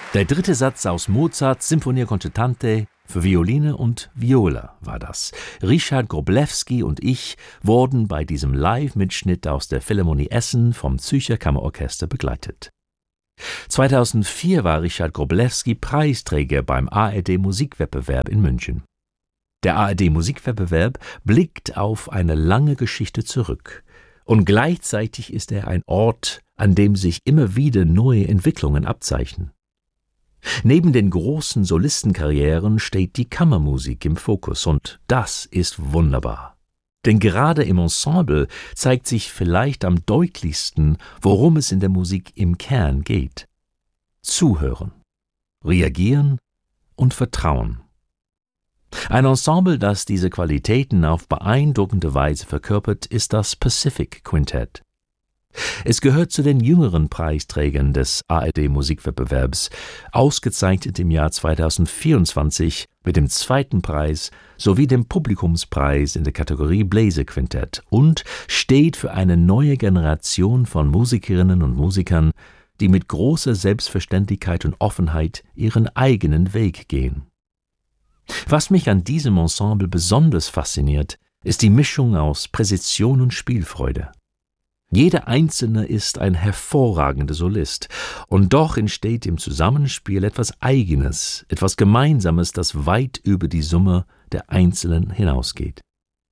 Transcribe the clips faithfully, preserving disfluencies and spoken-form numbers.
Der dritte Satz aus Mozarts Sinfonia Concertante für Violine und Viola war das. Richard Wroblewski und ich wurden bei diesem Live-Mitschnitt aus der Philharmonie Essen vom Zürcher Kammerorchester begleitet. zweitausendvier war Richard Wroblewski Preisträger beim A R D-Musikwettbewerb in München. Der A R D-Musikwettbewerb blickt auf eine lange Geschichte zurück. Und gleichzeitig ist er ein Ort, an dem sich immer wieder neue Entwicklungen abzeichnen. Neben den großen Solistenkarrieren steht die Kammermusik im Fokus, und das ist wunderbar. Denn gerade im Ensemble zeigt sich vielleicht am deutlichsten, worum es in der Musik im Kern geht. Zuhören, reagieren und vertrauen. Ein Ensemble, das diese Qualitäten auf beeindruckende Weise verkörpert, ist das Pacific Quintett. Es gehört zu den jüngeren Preisträgern des A R D-Musikwettbewerbs, ausgezeichnet im Jahr zweitausendvierundzwanzig mit dem zweiten Preis sowie dem Publikumspreis in der Kategorie Bläserquintett und steht für eine neue Generation von Musikerinnen und Musikern, die mit großer Selbstverständlichkeit und Offenheit ihren eigenen Weg gehen. Was mich an diesem Ensemble besonders fasziniert, ist die Mischung aus Präzision und Spielfreude. Jeder Einzelne ist ein hervorragender Solist, und doch entsteht im Zusammenspiel etwas Eigenes, etwas Gemeinsames, das weit über die Summe der Einzelnen hinausgeht.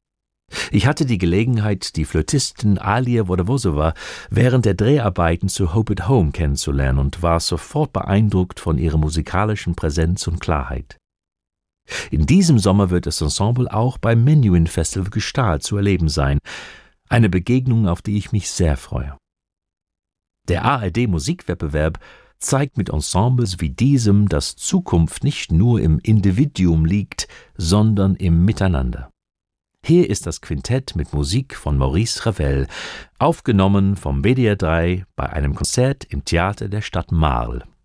Ich hatte die Gelegenheit, die Flötistin Alia Wodowosova während der Dreharbeiten zu Hope at Home kennenzulernen und war sofort beeindruckt von ihrer musikalischen Präsenz und Klarheit. In diesem Sommer wird das Ensemble auch beim Menuhin Festival Gstaad zu erleben sein, eine Begegnung, auf die ich mich sehr freue. Der A R D-Musikwettbewerb zeigt mit Ensembles wie diesem, dass Zukunft nicht nur im Individuum liegt, sondern im Miteinander. Hier ist das Quintett mit Musik von Maurice Ravel, aufgenommen vom W D R drei bei einem Konzert im Theater der Stadt Marl.